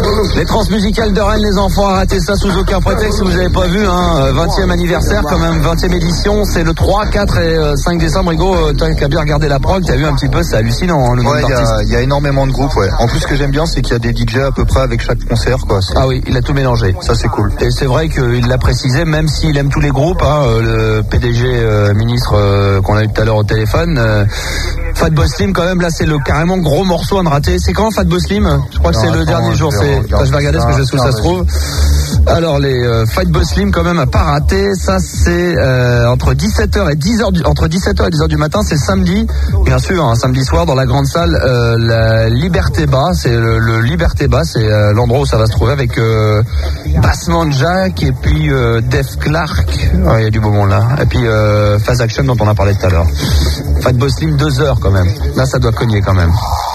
Les transmusicales de Rennes, les enfants, arrêtez ça sous aucun prétexte. Vous avez pas vu, hein, 20e anniversaire quand même, 20e édition. C'est le 3, 4 et 5 décembre. Hugo, t'as bien regardé la prog, t'as vu un petit peu, c'est hallucinant, hein, le nombre d'artistes. Il y a énormément de groupes, ouais. En plus, ce que j'aime bien, c'est qu'il y a des DJ à peu près avec chaque concert, quoi. Ah oui, il a tout mélangé. Ça, c'est cool. Et c'est vrai qu'il l'a précisé, même s'il aime tous les groupes, hein, le PDG ministre qu'on a eu tout à l'heure au téléphone. Fatboy Slim, quand même, là, c'est le carrément gros morceau à ne rater. C'est quand Fatboy Slim? Je crois que c'est le dernier jour. Je vais regarder ce que c'est, ça se trouve. Alors, les Fatboy Slim, quand même, à pas rater. Ça, c'est entre 17h et 10h du matin. C'est samedi, bien sûr, hein, samedi soir, dans la grande salle, la Liberté Bas. C'est le Liberté Bas, c'est l'endroit où ça va se trouver avec Bassman Jack et puis Def Clark. Il y a du beau monde là. Et puis Phase Action dont on a parlé tout à l'heure. Fatboy Slim, 2 heures quand même. Là, ça doit cogner quand même.